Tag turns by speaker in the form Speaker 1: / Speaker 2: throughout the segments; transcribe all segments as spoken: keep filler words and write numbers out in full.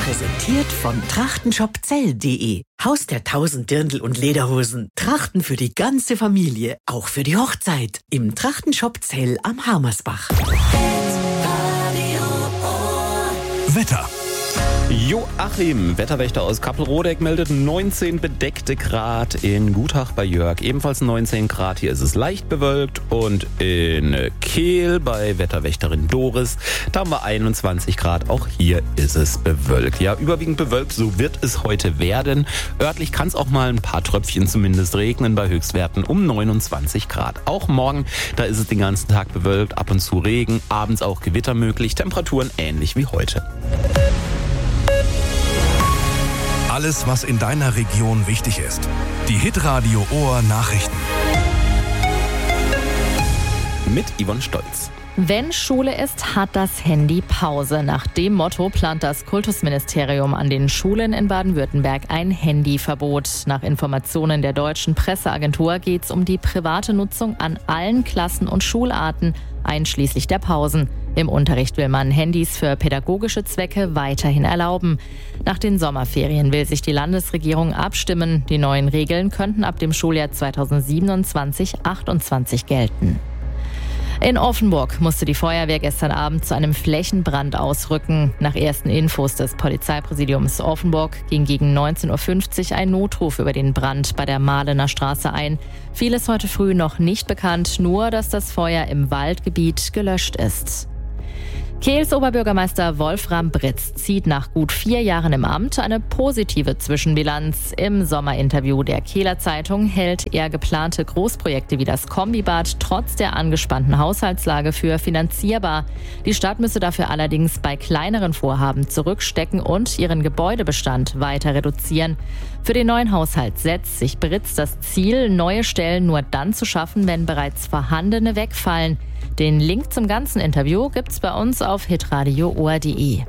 Speaker 1: Präsentiert von trachtenshop zell punkt de. Haus der tausend Dirndl und Lederhosen. Trachten für die ganze Familie, auch für die Hochzeit. Im Trachtenshop Zell am Harmersbach.
Speaker 2: Wetter.
Speaker 3: Joachim, Wetterwächter aus Kappelrodeck, meldet neunzehn bedeckte Grad in Gutach bei Jörg. Ebenfalls neunzehn Grad, hier ist es leicht bewölkt. Und in Kehl bei Wetterwächterin Doris, da haben wir einundzwanzig Grad. Auch hier ist es bewölkt. Ja, überwiegend bewölkt, so wird es heute werden. Örtlich kann es auch mal ein paar Tröpfchen zumindest regnen bei Höchstwerten um neunundzwanzig Grad. Auch morgen, da ist es den ganzen Tag bewölkt, ab und zu Regen, abends auch Gewitter möglich. Temperaturen ähnlich wie heute.
Speaker 2: Alles, was in deiner Region wichtig ist. Die Hitradio Ohr Nachrichten.
Speaker 3: Mit Yvonne Stolz.
Speaker 4: Wenn Schule ist, hat das Handy Pause. Nach dem Motto plant das Kultusministerium an den Schulen in Baden-Württemberg ein Handyverbot. Nach Informationen der deutschen Presseagentur geht es um die private Nutzung an allen Klassen und Schularten, einschließlich der Pausen. Im Unterricht will man Handys für pädagogische Zwecke weiterhin erlauben. Nach den Sommerferien will sich die Landesregierung abstimmen. Die neuen Regeln könnten ab dem Schuljahr zweitausendsiebenundzwanzig achtundzwanzig gelten. In Offenburg musste die Feuerwehr gestern Abend zu einem Flächenbrand ausrücken. Nach ersten Infos des Polizeipräsidiums Offenburg ging gegen neunzehn Uhr fünfzig ein Notruf über den Brand bei der Mahlener Straße ein. Viel ist heute früh noch nicht bekannt, nur dass das Feuer im Waldgebiet gelöscht ist. Kehls Oberbürgermeister Wolfram Britz zieht nach gut vier Jahren im Amt eine positive Zwischenbilanz. Im Sommerinterview der Kehler Zeitung hält er geplante Großprojekte wie das Kombibad trotz der angespannten Haushaltslage für finanzierbar. Die Stadt müsse dafür allerdings bei kleineren Vorhaben zurückstecken und ihren Gebäudebestand weiter reduzieren. Für den neuen Haushalt setzt sich Britz das Ziel, neue Stellen nur dann zu schaffen, wenn bereits vorhandene wegfallen. Den Link zum ganzen Interview gibt's bei uns auf hitradio ohr punkt de.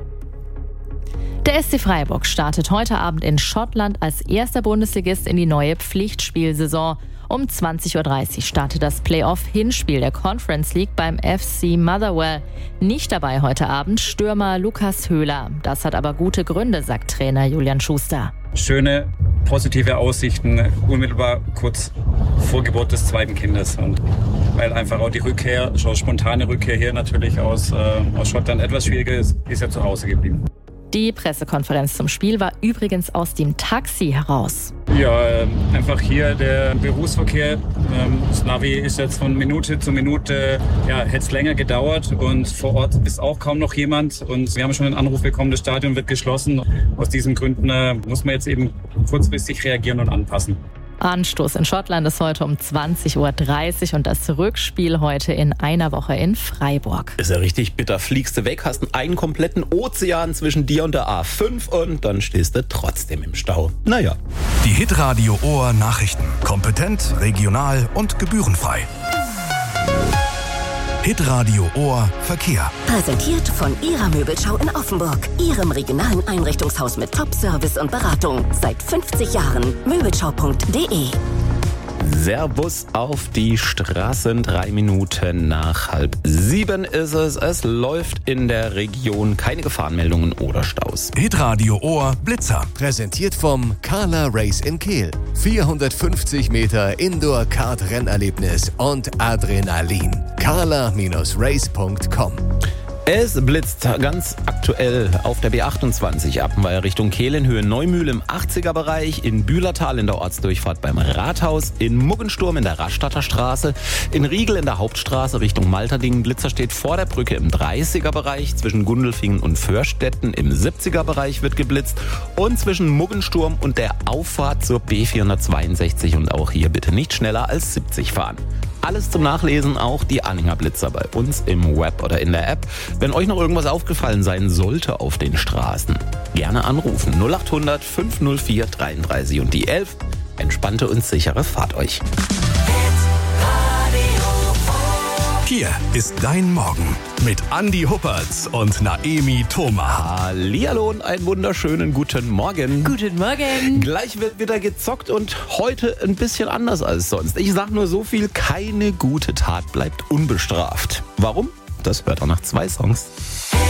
Speaker 4: Der S C Freiburg startet heute Abend in Schottland als erster Bundesligist in die neue Pflichtspielsaison. Um zwanzig Uhr dreißig startet das Playoff-Hinspiel der Conference League beim F C Motherwell. Nicht dabei heute Abend Stürmer Lukas Höhler. Das hat aber gute Gründe, sagt Trainer Julian Schuster.
Speaker 5: Schöne, positive Aussichten, unmittelbar kurz vor Geburt des zweiten Kindes. Und weil einfach auch die Rückkehr, schon spontane Rückkehr hier natürlich aus, äh, aus Schottland etwas schwieriger ist, ist er zu Hause geblieben.
Speaker 4: Die Pressekonferenz zum Spiel war übrigens aus dem Taxi heraus.
Speaker 5: Ja, äh, einfach hier der Berufsverkehr. Ähm, das Navi ist jetzt von Minute zu Minute, ja, hätte es länger gedauert und vor Ort ist auch kaum noch jemand. Und wir haben schon einen Anruf bekommen, das Stadion wird geschlossen. Aus diesen Gründen äh, muss man jetzt eben kurzfristig reagieren und anpassen.
Speaker 4: Anstoß in Schottland ist heute um zwanzig Uhr dreißig und das Rückspiel heute in einer Woche in Freiburg.
Speaker 3: Ist ja richtig bitter. Fliegst du weg, hast einen kompletten Ozean zwischen dir und der A fünf und dann stehst du trotzdem im Stau. Naja.
Speaker 2: Die Hitradio Ohr Nachrichten. Kompetent, regional und gebührenfrei. Hitradio Ohr Verkehr.
Speaker 6: Präsentiert von Ihrer Möbelschau in Offenburg. Ihrem regionalen Einrichtungshaus mit Top-Service und Beratung. Seit fünfzig Jahren. Möbelschau punkt de.
Speaker 3: Servus auf die Straßen. Drei Minuten nach halb sieben ist es. Es läuft in der Region keine Gefahrenmeldungen oder Staus.
Speaker 2: Hitradio Ohr Blitzer.
Speaker 7: Präsentiert vom Carla Race in Kehl. vierhundertfünfzig Meter Indoor-Kart-Rennerlebnis und Adrenalin. carla Race punkt com.
Speaker 3: Es blitzt ganz aktuell auf der B achtundzwanzig Appenweier Richtung Kehl in Höhe Neumühl im achtziger Bereich, in Bühlertal in der Ortsdurchfahrt beim Rathaus, in Muggensturm in der Rastatter Straße, in Riegel in der Hauptstraße Richtung Malterdingen. Blitzer steht vor der Brücke im dreißiger Bereich, zwischen Gundelfingen und Förstetten im siebziger Bereich wird geblitzt und zwischen Muggensturm und der Auffahrt zur B vierhundertzweiundsechzig und auch hier bitte nicht schneller als siebzig fahren. Alles zum Nachlesen, auch die Anhängerblitzer bei uns im Web oder in der App. Wenn euch noch irgendwas aufgefallen sein sollte auf den Straßen, gerne anrufen. null achthundert fünfhundertvier dreiunddreißig und die elf. Entspannte und sichere Fahrt euch.
Speaker 2: Hier ist dein Morgen mit Andi Huppertz und Naemi Thoma.
Speaker 3: Hallihallo und einen wunderschönen guten Morgen.
Speaker 4: Guten Morgen.
Speaker 3: Gleich wird wieder gezockt und heute ein bisschen anders als sonst. Ich sag nur so viel, keine gute Tat bleibt unbestraft. Warum? Das hört auch nach zwei Songs.